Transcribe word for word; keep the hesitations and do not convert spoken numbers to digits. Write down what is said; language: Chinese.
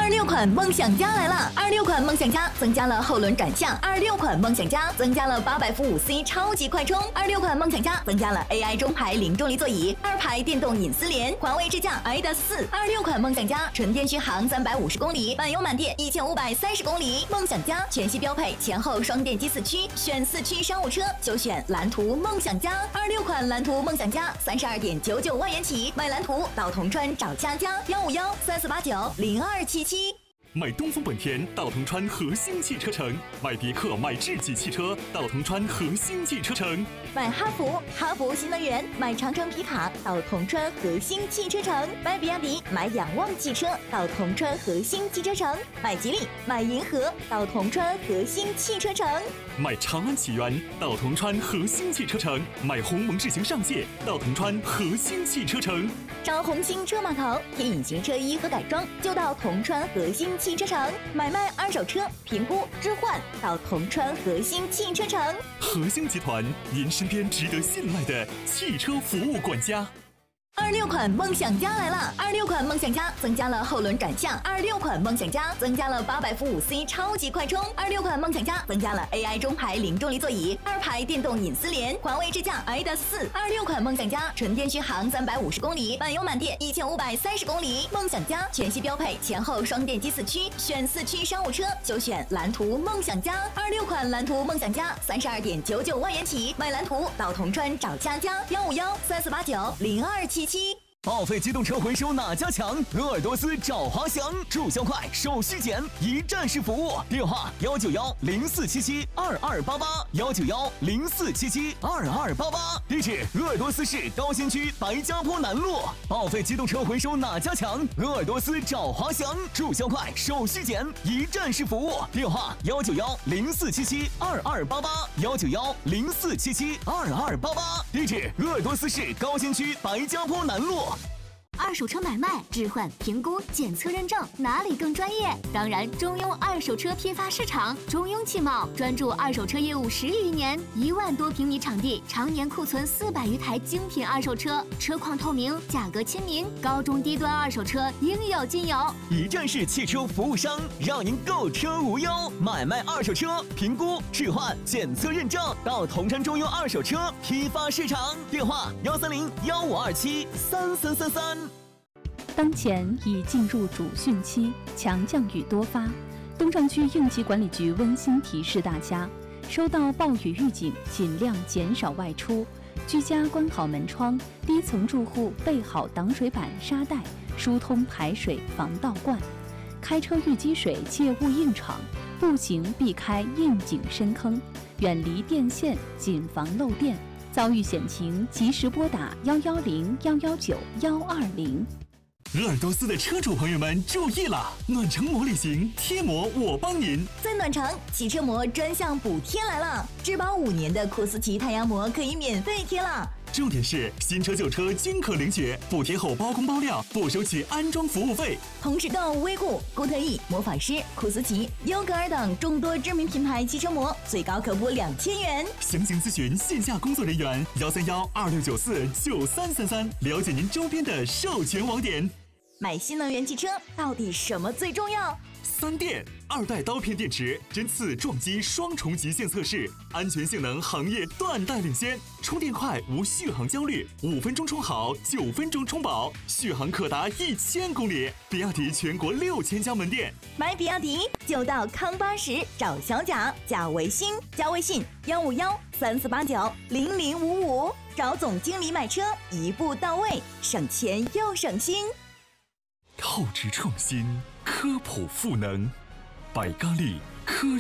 六款梦想家来了！二六款梦想家增加了后轮转向，二六款梦想家增加了八百伏五 C 超级快充，二六款梦想家增加了 A I 中排零重力座椅，二排电动隐私联，环卫智驾 I D A S 四。二六款梦想家纯电续航三百五十公里，满油满电一千五百三十公里。梦想家全系标配前后双电机四驱，选四驱商务车就选蓝图梦想家。二六款蓝图梦想家三十二点九九万元起，买蓝图到铜川找佳佳，幺五幺三四八九零二七七。 买东风本田到铜川和兴汽车城，买别克买智己汽车到铜川和兴汽车城， 买哈弗哈弗新能源，买长城皮卡到铜川和兴汽车城，买比亚迪买仰望汽车到铜川和兴汽车城，买吉利买银河到铜川和兴汽车城， 买长安启源到铜川和兴汽车城，买鸿蒙智行上界到铜川和兴汽车城， 找红星车码头贴隐形车衣和改装就到铜川和兴汽车城，买卖二手车评估置换到铜川和兴汽车城。 和兴集团，您身边值得信赖的汽车服务管家。 二六款梦想家来了！二六款梦想家增加了后轮转向，二六款梦想家增加了八百伏五 C 超级快充，二六款梦想家增加了 A I 中排零重力座椅，二排电动隐私联，环卫智驾 I D A S 四。二六款梦想家纯电续航三百五十公里，满油满电一千五百三十公里。梦想家全系标配前后双电机四驱，选四驱商务车就选蓝图梦想家。二六款蓝图梦想家三十二点九九万元起，买蓝图到铜川找佳佳，幺五幺三四八九零二七七。 报废机动车回收哪家强？鄂尔多斯找华翔，注销快，手续简，一站式服务。电话：幺九幺零四七七二二八八，幺九幺零四七七二二八八。地址：鄂尔多斯市高新区白家坡南路。报废机动车回收哪家强？鄂尔多斯找华翔，注销快，手续简，一站式服务。电话：幺九幺零四七七二二八八，幺九幺零四七七二二八八。地址：鄂尔多斯市高新区白家坡南路。 二手车买卖、置换、评估、检测认证，哪里更专业？当然，中庸二手车批发市场。中庸汽贸专注二手车业务十余年，一万多平米场地，常年库存四百余台精品二手车，车况透明，价格亲民，高中低端二手车应有尽有。 一站式汽车服务商，让您购车无忧。买卖二手车，评估、置换、检测认证，到铜川中庸二手车批发市场。电话：幺三零幺五二七三三三三。 当前已进入主汛期，强降雨多发。东城区应急管理局温馨提示大家：收到暴雨预警，尽量减少外出，居家关好门窗，低层住户备好挡水板、沙袋，疏通排水，防倒灌。开车遇积水切勿硬闯，步行避开应井深坑，远离电线，谨防漏电。遭遇险情，及时拨打幺幺零幺幺九幺二零。 鄂尔多斯的车主朋友们注意了，暖城膜旅行贴膜我帮您。 在暖城汽车膜专项补贴来了，质保五年的库斯奇太阳膜可以免费贴了。 重点是新车旧车均可领取，补贴后包工包料，不收取安装服务费。 同时购威固、固特异、魔法师、库斯奇、优格尔等众多知名品牌汽车膜，最高可补两千元。 详情咨询线下工作人员幺三幺二六九四九三三三，了解您周边的授权网点。 买新能源汽车到底什么最重要？ 三电二代刀片电池针刺撞击双重极限测试，安全性能行业断代领先，充电快无续航焦虑，五分钟充好，九分钟充饱，续航可达一千公里。比亚迪全国六千家门店， 买比亚迪就到康巴什找小贾，加微信加微信幺五幺三四八九零零五五，找总经理买车一步到位，省钱又省心。 透支创新，科普赋能，百咖力科